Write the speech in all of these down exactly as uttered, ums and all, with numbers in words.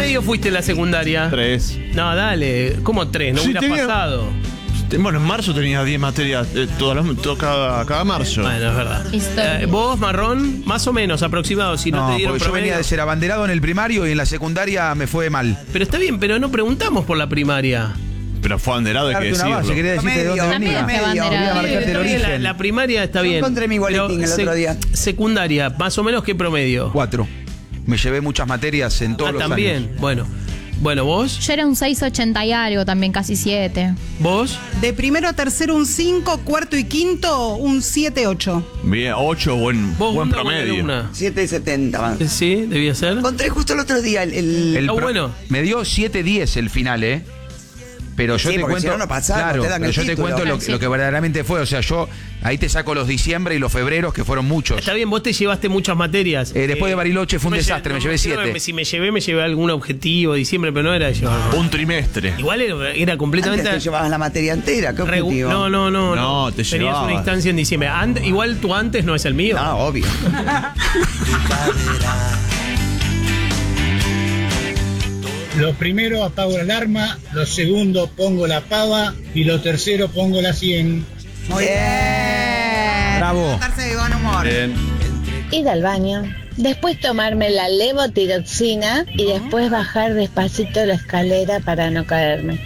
promedio fuiste en la secundaria? Tres. No, dale. ¿Cómo tres? No Sí, hubieras tenía- pasado. Bueno, en marzo tenía diez materias, eh, todas las- todo cada, cada marzo. Bueno, es verdad. Historia. Eh, ¿Vos, Marrón? Más o menos, aproximado, si no, No, te dieron porque yo promedio. venía de ser abanderado en el primario y en la secundaria me fue mal. Pero está bien, pero no preguntamos por la primaria. Pero fue abanderado, hay que Darte una decirlo. base, quería decirte de dónde Promedio, venía. También medio. fue Quería marcarte el Está bien, la, origen. la primaria está bien. encontré mi boletín Pero el otro día. Secundaria, más o menos, ¿qué promedio? Cuatro. Me llevé muchas materias en todos Ah, los también. años. Bueno. Bueno, ¿vos? Yo era un seis ochenta y algo, también casi siete. ¿Vos? De primero a tercero un cinco, cuarto y quinto un siete ocho. Bien, ocho, buen, ¿Vos, buen Wanda, buena promedio. alumna? siete setenta más. Sí, debía ser. Encontré justo el otro día el... el- El Ah, pro- bueno. Me dio siete diez el final, ¿eh? Pero yo Sí, te porque cuento, si no, no pasás, claro, no te dan pero el yo te título. cuento lo, Sí. lo que verdaderamente fue. O sea, yo ahí te saco los diciembre y los febreros, que fueron muchos. Está bien, vos te llevaste muchas materias. Eh, después de Bariloche fue un me desastre, lle- me no, llevé creo siete. que Si me llevé, me llevé algún objetivo de diciembre, pero no era de llevar. Un trimestre. Igual era, era completamente. Antes te llevabas la materia entera, ¿qué regu- objetivo? no, no, no, No, te Tenías llevabas. una instancia en diciembre. Ant- igual tu antes no es el mío. No, obvio. Lo primero apago la alarma, lo segundo pongo la pava y lo tercero pongo la cien. Muy bien. Bravo. Estarse de buen humor. Bien. Ir al baño, después tomarme la levotiroxina y después bajar despacito la escalera para no caerme.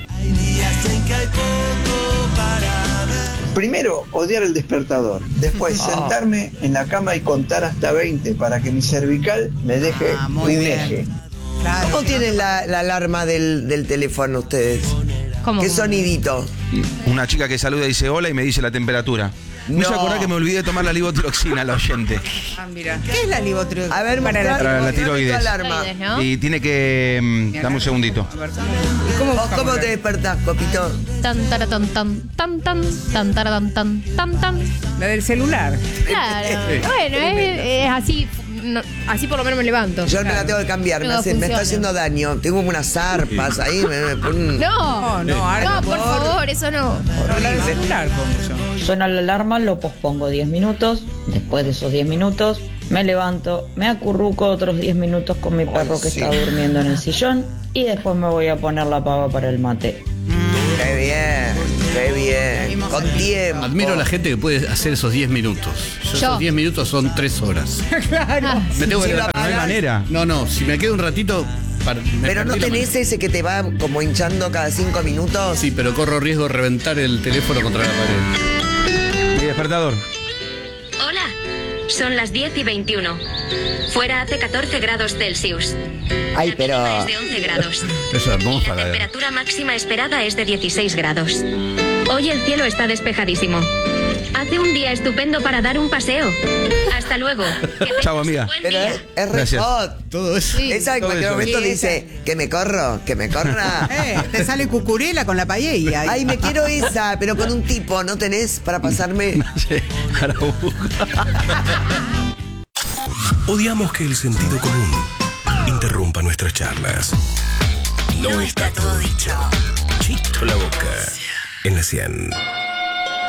Primero, odiar el despertador. Después, sentarme en la cama y contar hasta veinte para que mi cervical me deje Ah, muy un bien. eje. Claro. ¿Cómo tienen la, la alarma del, del teléfono ustedes? ¿Cómo? ¿Qué sonidito? Una chica que saluda y dice hola y me dice la temperatura. Me hizo No. acordar que me olvidé de tomar la livotiroxina, la oyente. Ah, mira. ¿Qué es la livotiroxina? A ver, para la, Para la mostrame tu tiroides. alarma. Tiroides, ¿no? Y tiene que... mm, dame un segundito. A ver, ¿y cómo, ¿Vos cómo te despertás, Copito? Tan, tara, tan, tan, tan, tan, tan, tara, tan, tan, tan, tan. La del celular. Claro. Bueno, es, es así. no- así por lo menos me levanto. Yo me la tengo que cambiar, me, No hace- me está funciona. haciendo daño. Tengo como unas zarpas ahí. Me, me ponen- No, No, no, ahora no, por favor, eso no. No, la del celular pongo yo. Suena la alarma, lo pospongo diez minutos, después de esos diez minutos me levanto, me acurruco otros diez minutos con mi perro que sí. está durmiendo en el sillón y después me voy a poner la pava para el mate. Qué bien, qué bien. Vimos Con el- tiempo. Admiro a la gente que puede hacer esos diez minutos. Yo, Yo. Esos diez minutos son tres horas. Ah, Me tengo que Sí, levantar. No hay manera. No, no, si me quedo un ratito. para- me Pero no perdí la tenés mano. ese que te va como hinchando cada cinco minutos. Sí, pero corro riesgo de reventar el teléfono contra la pared. Mi despertador. Hola, son las diez y veintiuno. Fuera hace catorce grados Celsius. Ay, La pero... mínima es de once grados. Es hermosa La la temperatura máxima esperada es de dieciséis grados. Hoy el cielo está despejadísimo. Hace un día estupendo para dar un paseo. Hasta luego. Que tengas Chao, un amiga. buen Pero día. es, es re Gracias. hot. Todo eso. sí. Esa en todo cualquier eso. momento Sí, dice que me corro, que me corra. Eh, te sale cucurela con la paella. Ay, me quiero esa, pero con un tipo, ¿no tenés para pasarme? Odiamos que el sentido común interrumpa nuestras charlas. No está todo dicho. Chito la boca en la cien.